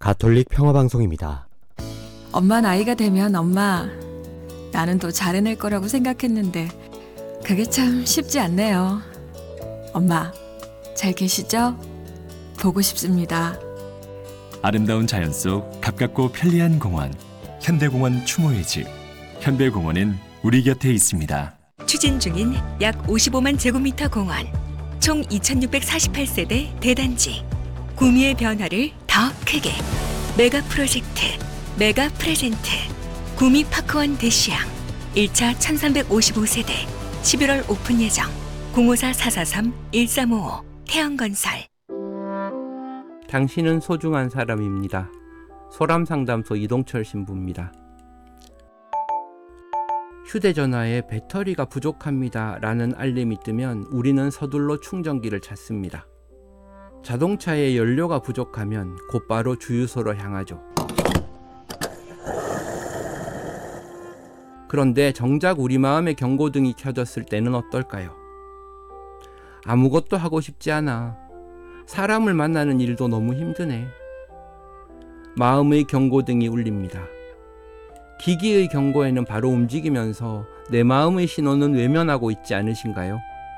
가톨릭 평화방송입니다. 엄마 나이가 되면 엄마, 나는 또 잘해낼 거라고 생각했는데 그게 참 쉽지 않네요. 엄마, 잘 계시죠? 보고 싶습니다. 아름다운 자연 속 가깝고 편리한 공원, 현대공원 추모의 집. 현대공원은 우리 곁에 있습니다. 추진 중인 약 55만 제곱미터 공원, 총 2648세대 대단지. 구미의 변화를 더 크게. 메가 프로젝트, 메가 프레젠트. 구미 파크원 대시양 1차 1355세대 11월 오픈 예정. 054-443-1355 태영건설. 당신은 소중한 사람입니다. 소람상담소 이동철 신부입니다. 휴대전화에 배터리가 부족합니다 라는 알림이 뜨면 우리는 서둘러 충전기를 찾습니다. 자동차에 연료가 부족하면 곧바로 주유소로 향하죠. 그런데 정작 우리 마음의 경고등이 켜졌을 때는 어떨까요? 아무것도 하고 싶지 않아. 사람을 만나는 일도 너무 힘드네. 마음의 경고등이 울립니다. 기기의 경고에는 바로 움직이면서 내 마음의 신호는 외면하고 있지 않으신가요?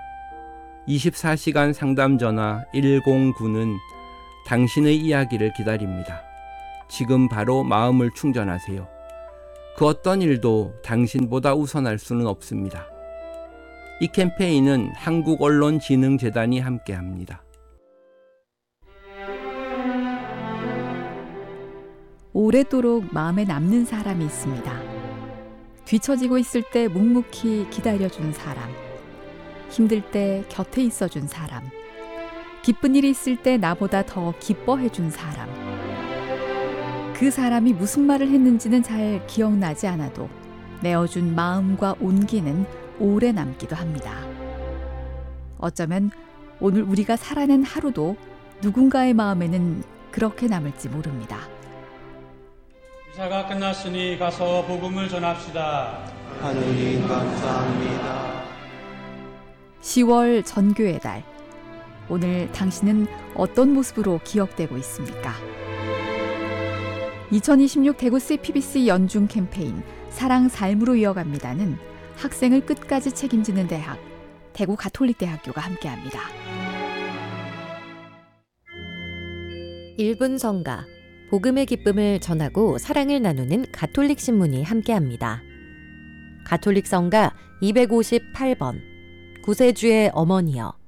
24시간 상담 전화 109는 당신의 이야기를 기다립니다. 지금 바로 마음을 충전하세요. 그 어떤 일도 당신보다 우선할 수는 없습니다. 이 캠페인은 한국언론진흥재단이 함께합니다. 오래도록 마음에 남는 사람이 있습니다. 뒤처지고 있을 때 묵묵히 기다려준 사람, 힘들 때 곁에 있어준 사람, 기쁜 일이 있을 때 나보다 더 기뻐해준 사람. 그 사람이 무슨 말을 했는지는 잘 기억나지 않아도 내어준 마음과 온기는 오래 남기도 합니다. 어쩌면 오늘 우리가 살아낸 하루도 누군가의 마음에는 그렇게 남을지 모릅니다. 미사가 끝났으니 가서 복음을 전합시다. 하느님 감사합니다. 10월 전교의 달. 오늘 당신은 어떤 모습으로 기억되고 있습니까? 2026 대구 CPBC 연중 캠페인 사랑 삶으로 이어갑니다는 학생을 끝까지 책임지는 대학, 대구 가톨릭대학교가 함께합니다. 1분 성가, 복음의 기쁨을 전하고 사랑을 나누는 가톨릭 신문이 함께합니다. 가톨릭 성가 258번, 구세주의 어머니여.